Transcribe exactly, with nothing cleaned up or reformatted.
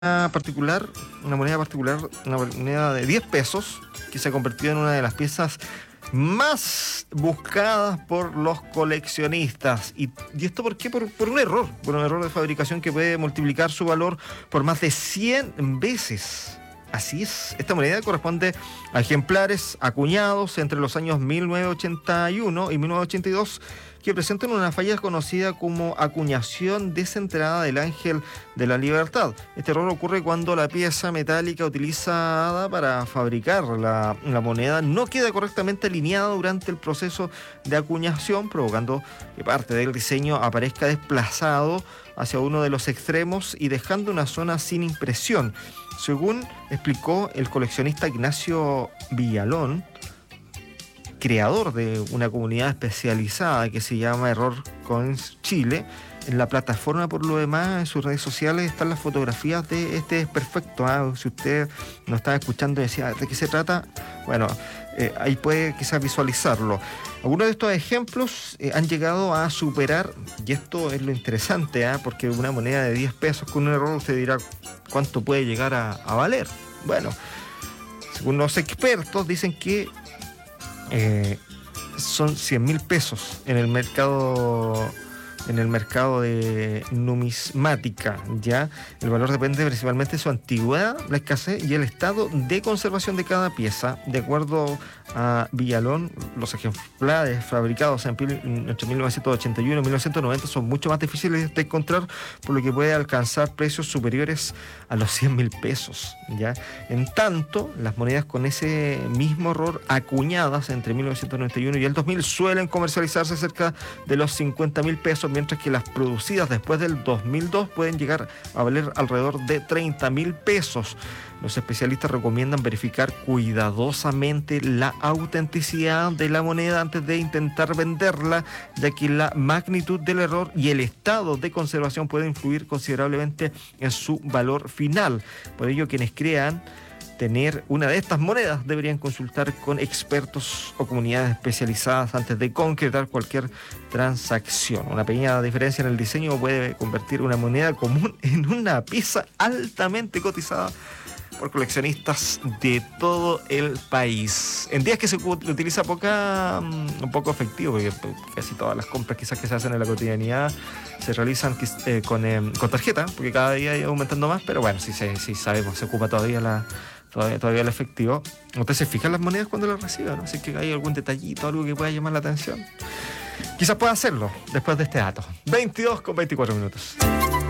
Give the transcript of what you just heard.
particular, una moneda particular, una moneda de diez pesos que se ha convertido en una de las piezas más buscadas por los coleccionistas. ¿Y, y esto por qué? Por, por un error, por un error de fabricación que puede multiplicar su valor por más de cien veces. Así es, esta moneda corresponde a ejemplares acuñados entre los años mil novecientos ochenta y uno y mil novecientos ochenta y dos que presentan una falla conocida como acuñación descentrada del Ángel de la Libertad. Este error ocurre cuando la pieza metálica utilizada para fabricar la, la moneda no queda correctamente alineada durante el proceso de acuñación, provocando que parte del diseño aparezca desplazado hacia uno de los extremos y dejando una zona sin impresión. Según explicó el coleccionista Ignacio Villalón, creador de una comunidad especializada que se llama Error Coins Chile, en la plataforma, por lo demás, en sus redes sociales están las fotografías de este desperfecto. ¿eh? Si usted nos estaba escuchando y decía, ¿de qué se trata? Bueno, eh, ahí puede quizás visualizarlo. Algunos de estos ejemplos eh, han llegado a superar, y esto es lo interesante, ¿eh? porque una moneda de diez pesos con un error, usted dirá, ¿cuánto puede llegar a, a valer? Bueno, según los expertos, dicen que Eh, son cien mil pesos en el mercado en el mercado de numismática. Ya el valor depende principalmente de su antigüedad, la escasez y el estado de conservación de cada pieza. De acuerdo a Villalón, los ejemplares fabricados en, entre mil novecientos ochenta y uno y mil novecientos noventa son mucho más difíciles de encontrar, por lo que puede alcanzar precios superiores a los cien mil pesos. ¿ya? En tanto, las monedas con ese mismo error acuñadas entre mil novecientos noventa y uno y el dos mil suelen comercializarse cerca de los cincuenta mil pesos, mientras que las producidas después del dos mil dos pueden llegar a valer alrededor de treinta mil pesos. Los especialistas recomiendan verificar cuidadosamente la autenticidad de la moneda antes de intentar venderla, ya que la magnitud del error y el estado de conservación pueden influir considerablemente en su valor final. Por ello, quienes crean tener una de estas monedas deberían consultar con expertos o comunidades especializadas antes de concretar cualquier transacción. Una pequeña diferencia en el diseño puede convertir una moneda común en una pieza altamente cotizada por coleccionistas de todo el país. En días que se utiliza poca, un poco efectivo, porque casi todas las compras quizás que se hacen en la cotidianidad se realizan eh, con, eh, con tarjeta, porque cada día hay aumentando más, pero bueno, sí, sí, sí sabemos, se ocupa todavía la todavía, todavía el efectivo. Usted se fija en las monedas cuando las recibe, ¿no? Si es que hay algún detallito, algo que pueda llamar la atención. Quizás pueda hacerlo después de este dato. veintidós con veinticuatro minutos.